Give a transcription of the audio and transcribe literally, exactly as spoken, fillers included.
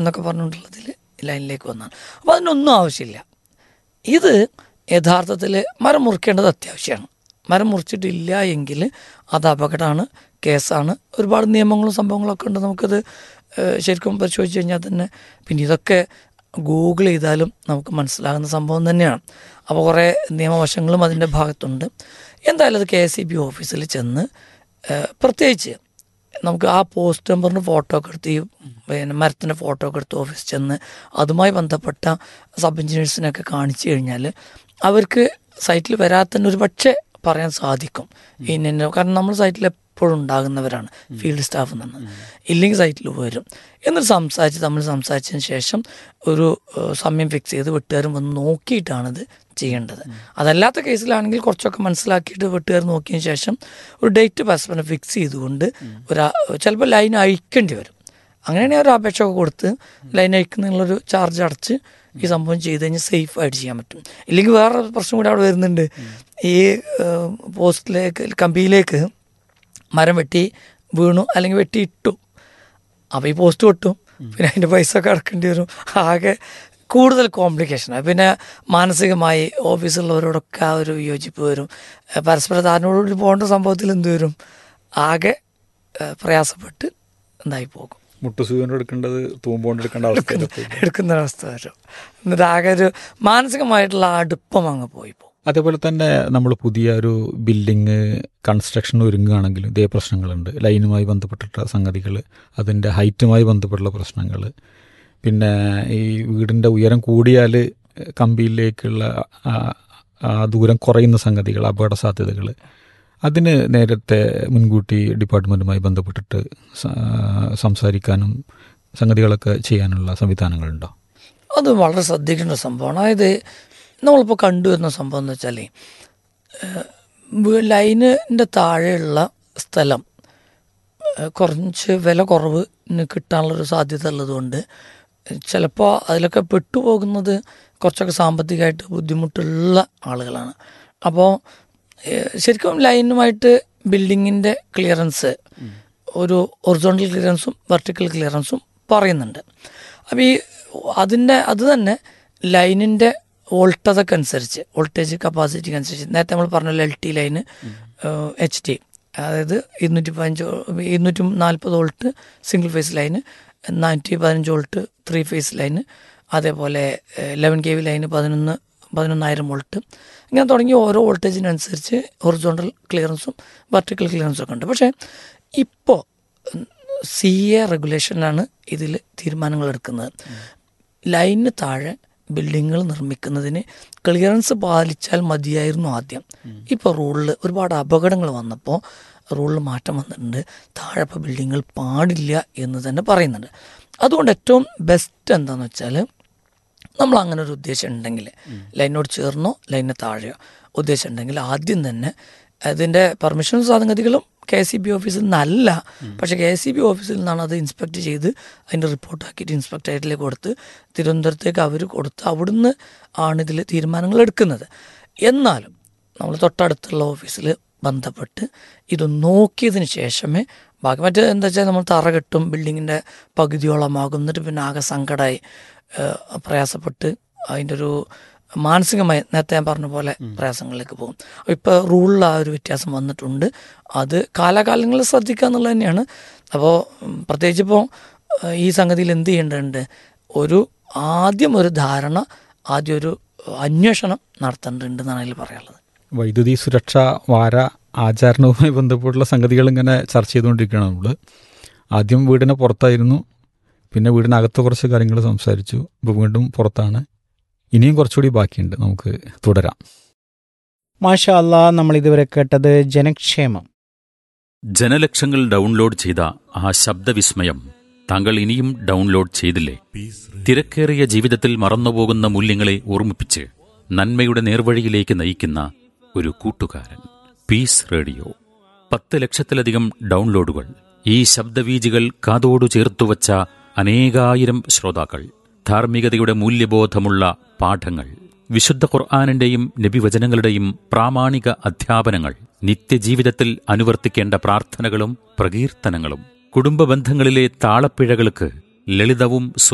എന്നൊക്കെ പറഞ്ഞുകൊണ്ടുള്ളതിൽ ലൈനിലേക്ക് വന്നതാണ്. അപ്പോൾ അതിനൊന്നും ആവശ്യമില്ല. ഇത് യഥാർത്ഥത്തിൽ മരം മുറിക്കേണ്ടത് അത്യാവശ്യമാണ്. മരം മുറിച്ചിട്ടില്ല എങ്കിൽ അത് അപകടമാണ്, കേസാണ്. ഒരുപാട് നിയമങ്ങളും സംഭവങ്ങളൊക്കെ ഉണ്ട്. നമുക്കത് ശരിക്കും പരിശോധിച്ച് കഴിഞ്ഞാൽ തന്നെ പിന്നെ ഇതൊക്കെ ഗൂഗിൾ ചെയ്താലും നമുക്ക് മനസ്സിലാകുന്ന സംഭവം തന്നെയാണ്. അപ്പോൾ കുറേ നിയമവശങ്ങളും അതിൻ്റെ ഭാഗത്തുണ്ട്. എന്തായാലും അത് കെ എസ് ഇ ബി ഓഫീസിൽ ചെന്ന് പ്രത്യേകിച്ച് നമുക്ക് ആ പോസ്റ്റ് നമ്പറിന് ഫോട്ടോ ഒക്കെ എടുത്ത് ഈ പിന്നെ മരത്തിൻ്റെ ഫോട്ടോ ഒക്കെ എടുത്ത് ഓഫീസിൽ ചെന്ന് അതുമായി ബന്ധപ്പെട്ട സബ് എഞ്ചിനീയേഴ്സിനൊക്കെ കാണിച്ചു കഴിഞ്ഞാൽ അവർക്ക് സൈറ്റിൽ വരാത്തന്നെ ഒരു പക്ഷേ പറയാൻ സാധിക്കും ഇന്ന, കാരണം നമ്മൾ സൈറ്റിൽ എപ്പോഴും ഉണ്ടാകുന്നവരാണ് ഫീൽഡ് സ്റ്റാഫ് എന്നാണ്. ഇല്ലെങ്കിൽ സൈറ്റിൽ വരും. എന്നിട്ട് സംസാരിച്ച് തമ്മിൽ സംസാരിച്ചതിന് ശേഷം ഒരു സമയം ഫിക്സ് ചെയ്ത് വെട്ടുകാരും വന്ന് നോക്കിയിട്ടാണിത് ചെയ്യേണ്ടത്. അതല്ലാത്ത കേസിലാണെങ്കിൽ കുറച്ചൊക്കെ മനസ്സിലാക്കിയിട്ട് വെട്ടുകാർ നോക്കിയതിന് ശേഷം ഒരു ഡേറ്റ് പരസ്പരം ഫിക്സ് ചെയ്തുകൊണ്ട് ഒരു ചിലപ്പോൾ ലൈൻ അഴിക്കേണ്ടി വരും. അങ്ങനെയാണെങ്കിൽ ഒരു അപേക്ഷ ഒക്കെ കൊടുത്ത് ലൈൻ അഴിക്കുന്നതിനുള്ളൊരു ചാർജ് അടച്ച് ഈ സംഭവം ചെയ്ത് കഴിഞ്ഞാൽ സേഫായിട്ട് ചെയ്യാൻ പറ്റും. ഇല്ലെങ്കിൽ വേറെ പ്രശ്നം കൂടി അവിടെ വരുന്നുണ്ട്. ഈ പോസ്റ്റിലേക്ക് കമ്പിയിലേക്ക് മരം വെട്ടി വീണു അല്ലെങ്കിൽ വെട്ടി ഇട്ടു, അപ്പോൾ ഈ പോസ്റ്റ് വെട്ടും, പിന്നെ അതിൻ്റെ പൈസ ഒക്കെ അടക്കേണ്ടി വരും. ആകെ കൂടുതൽ കോംപ്ലിക്കേഷനാണ്. പിന്നെ മാനസികമായി ഓഫീസുള്ളവരോടൊക്കെ ആ ഒരു വിയോജിപ്പ് വരും. പരസ്പര ധാരണയോടുകൂടി പോകേണ്ട സംഭവത്തിൽ എന്ത് വരും, ആകെ പ്രയാസപ്പെട്ട് എന്തായി പോകും. മുട്ടുസൂചന എടുക്കേണ്ടത് തൂമ്പോണ്ട് എടുക്കേണ്ട അവസ്ഥ എടുക്കുന്ന അവസ്ഥ വരും. എന്നിട്ട് ആകെ ഒരു മാനസികമായിട്ടുള്ള അടുപ്പം അങ്ങ് പോയി പോകും. അതേപോലെ തന്നെ നമ്മൾ പുതിയ ഒരു ബിൽഡിങ് കൺസ്ട്രക്ഷൻ ഒരുങ്ങുകയാണെങ്കിലും ഇതേ പ്രശ്നങ്ങളുണ്ട്. ലൈനുമായി ബന്ധപ്പെട്ടിട്ട സംഗതികൾ, അതിൻ്റെ ഹൈറ്റുമായി ബന്ധപ്പെട്ടുള്ള പ്രശ്നങ്ങൾ, പിന്നെ ഈ വീടിൻ്റെ ഉയരം കൂടിയാൽ കമ്പിയിലേക്കുള്ള ദൂരം കുറയുന്ന സംഗതികൾ, അപകട സാധ്യതകൾ, അതിന് നേരത്തെ മുൻകൂട്ടി ഡിപ്പാർട്ട്മെൻറ്റുമായി ബന്ധപ്പെട്ടിട്ട് സംസാരിക്കാനും സംഗതികളൊക്കെ ചെയ്യാനുള്ള സംവിധാനങ്ങളുണ്ടോ? അത് വളരെ ശ്രദ്ധിക്കേണ്ട സംഭവമാണ്. അതായത് നമ്മളിപ്പോൾ കണ്ടുവരുന്ന സംഭവം എന്ന് വെച്ചാൽ ലൈനിൻ്റെ താഴെയുള്ള സ്ഥലം കുറച്ച് വില കുറവിന് കിട്ടാനുള്ളൊരു സാധ്യത ഉള്ളതുകൊണ്ട് ചിലപ്പോൾ അതിലൊക്കെ പെട്ടുപോകുന്നത് കുറച്ചൊക്കെ സാമ്പത്തികമായിട്ട് ബുദ്ധിമുട്ടുള്ള ആളുകളാണ്. അപ്പോൾ ശരിക്കും ലൈനുമായിട്ട് ബിൽഡിങ്ങിൻ്റെ ക്ലിയറൻസ് ഒരു ഒറിസോണ്ടൽ ക്ലിയറൻസും വെർട്ടിക്കൽ ക്ലിയറൻസും പറയുന്നുണ്ട്. അപ്പോൾ ഈ അതിൻ്റെ അത് തന്നെ ലൈനിൻ്റെ വോൾട്ടതൊക്കെ അനുസരിച്ച്, വോൾട്ടേജ് കപ്പാസിറ്റിക്ക് അനുസരിച്ച്, നേരത്തെ നമ്മൾ പറഞ്ഞല്ലോ L T line, H T, അതായത് ഇരുന്നൂറ്റി പതിനഞ്ച് ഇരുന്നൂറ്റി നാൽപ്പത് വോൾട്ട് സിംഗിൾ ഫേസ് ലൈന്, നാനൂറ്റി പതിനഞ്ച് വോൾട്ട് ത്രീ ഫേസ് ലൈന്, അതേപോലെ ലെവൻ കെ വി ലൈന് പതിനൊന്ന് പതിനൊന്നായിരം വോൾട്ട്, ഇങ്ങനെ തുടങ്ങി ഓരോ വോൾട്ടേജിനനുസരിച്ച് ഹൊറിസോണ്ടൽ ക്ലിയറൻസും വെർട്ടിക്കൽ ക്ലിയറൻസും ഒക്കെ ഉണ്ട്. പക്ഷേ ഇപ്പോൾ സി എ റെഗുലേഷനിലാണ് ഇതിൽ തീരുമാനങ്ങൾ എടുക്കുന്നത്. ലൈനിന് താഴെ ബിൽഡിങ്ങുകൾ നിർമ്മിക്കുന്നതിന് ക്ലിയറൻസ് പാലിച്ചാൽ മതിയായിരുന്നു ആദ്യം. ഇപ്പോൾ റൂളിൽ ഒരുപാട് അപകടങ്ങൾ വന്നപ്പോൾ റൂളിൽ മാറ്റം വന്നിട്ടുണ്ട്. താഴെ ഇപ്പോൾ ബിൽഡിങ്ങുകൾ പാടില്ല എന്ന് തന്നെ പറയുന്നുണ്ട്. അതുകൊണ്ട് ഏറ്റവും ബെസ്റ്റ് എന്താണെന്ന് വെച്ചാൽ നമ്മൾ അങ്ങനെ ഒരു ഉദ്ദേശം ഉണ്ടെങ്കിൽ, ലൈനോട് ചേർന്നോ ലൈനിന് താഴെയോ ഉദ്ദേശം ഉണ്ടെങ്കിൽ ആദ്യം തന്നെ അതിൻ്റെ പെർമിഷനും സംഗതികളും കെ എസ് ഇ ബി ഓഫീസിൽ നിന്നല്ല, പക്ഷേ കെ എസ് ഇ ബി ഓഫീസിൽ നിന്നാണ് അത് ഇൻസ്പെക്ട് ചെയ്ത് അതിൻ്റെ റിപ്പോർട്ടാക്കിയിട്ട് ഇൻസ്പെക്ടറേറ്റിലേക്ക് കൊടുത്ത് തിരുവനന്തപുരത്തേക്ക് അവർ കൊടുത്ത് അവിടുന്ന് ആണ് ഇതിൽ തീരുമാനങ്ങൾ എടുക്കുന്നത്. എന്നാലും നമ്മൾ തൊട്ടടുത്തുള്ള ഓഫീസിൽ ബന്ധപ്പെട്ട് ഇത് നോക്കിയതിന് ശേഷമേ ബാക്കി, മറ്റേ എന്താ വെച്ചാൽ നമ്മൾ തറ കെട്ടും, ബിൽഡിങ്ങിൻ്റെ പകുതിയോളമാകും, എന്നിട്ട് പിന്നെ ആകെ സങ്കടമായി പ്രയാസപ്പെട്ട് അതിൻ്റെ ഒരു മാനസികമായി നേരത്തെ ഞാൻ പറഞ്ഞ പോലെ പ്രയാസങ്ങളിലേക്ക് പോകും. ഇപ്പോൾ റൂളിൽ ആ ഒരു വ്യത്യാസം വന്നിട്ടുണ്ട്. അത് കാലാകാലങ്ങളിൽ ശ്രദ്ധിക്കുക എന്നുള്ളത് തന്നെയാണ്. അപ്പോൾ പ്രത്യേകിച്ച് ഇപ്പോൾ ഈ സംഗതിയിൽ എന്ത് ചെയ്യേണ്ടതുണ്ട്, ഒരു ആദ്യം ഒരു ധാരണ, ആദ്യം ഒരു അന്വേഷണം നടത്തേണ്ടതുണ്ടെന്നാണ് അതിൽ പറയാനുള്ളത്. വൈദ്യുതി സുരക്ഷാ വാര ആചരണവുമായി ബന്ധപ്പെട്ടുള്ള സംഗതികൾ ഇങ്ങനെ ചർച്ച ചെയ്തുകൊണ്ടിരിക്കുകയാണ് നമ്മൾ. ആദ്യം വീടിന് പുറത്തായിരുന്നു, പിന്നെ വീടിനകത്ത് കുറച്ച് കാര്യങ്ങൾ സംസാരിച്ചു, ഇപ്പോൾ വീണ്ടും പുറത്താണ്. ഇനിയും കുറച്ചുകൂടി ബാക്കിയുണ്ട്, നമുക്ക് തുടരാം. മാഷാ അല്ലാ, നമ്മൾ ഇതുവരെ കേട്ടത് ജനക്ഷേമം. ജനലക്ഷങ്ങൾ ഡൗൺലോഡ് ചെയ്ത ആ ശബ്ദവിസ്മയം താങ്കൾ ഇനിയും ഡൗൺലോഡ് ചെയ്തില്ലേ? തിരക്കേറിയ ജീവിതത്തിൽ മറന്നുപോകുന്ന മൂല്യങ്ങളെ ഓർമ്മിപ്പിച്ച് നന്മയുടെ നേർവഴിയിലേക്ക് നയിക്കുന്ന ഒരു കൂട്ടുകാരൻ. Piece radio. പത്ത് ലക്ഷത്തിലധികം ഡൗൺലോഡുകൾ. ഈ ശബ്ദവീജികൾ കാതോടു ചേർത്തുവച്ച അനേകായിരം ശ്രോതാക്കൾ. ധാർമ്മികതയുടെ മൂല്യബോധമുള്ള പാഠങ്ങൾ, വിശുദ്ധ ഖുർആനിന്റെയും നബിവചനങ്ങളുടെയും പ്രാമാണിക അധ്യാപനങ്ങൾ, നിത്യജീവിതത്തിൽ അനുവർത്തിക്കേണ്ട പ്രാർത്ഥനകളും പ്രകീർത്തനങ്ങളും, കുടുംബ ബന്ധങ്ങളിലെ താളപ്പിഴകൾക്ക് ലളിതവും